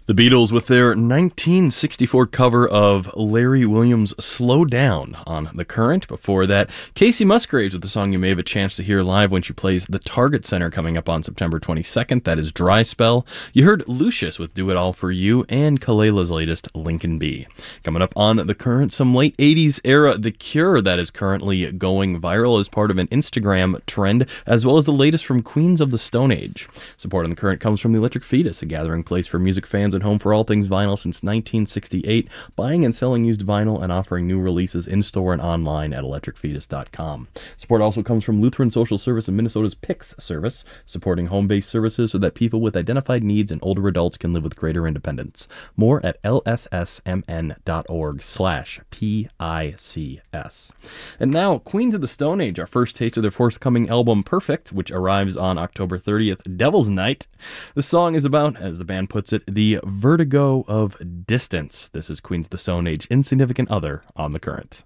The Beatles with their 1964 cover of Larry Williams' Slow Down on The Current. Before that, Casey Musgraves with the song you may have a chance to hear live when she plays the Target Center coming up on September 22nd. That is Dry Spell. You heard Lucius with Do It All For You and Kalela's latest Lincoln Bee. Coming up on The Current, some late 80s era The Cure that is currently going viral as part of an Instagram trend, as well as the latest from Queens of the Stone Age. Support on The Current comes from the Electric Fetus, a gathering place for music fans and home for all things vinyl since 1968, buying and selling used vinyl and offering new releases in-store and online at electricfetus.com. Support also comes from Lutheran Social Service and Minnesota's PICS service, supporting home-based services so that people with identified needs and older adults can live with greater independence. More at lssmn.org/PICS. And now, Queens of the Stone Age, our first taste of their forthcoming album Perfect, which arrives on October 30th, Devil's Night. The song is about, as the band puts it, the vertigo of distance. This is Queens of the Stone Age, Insignificant Other on The Current.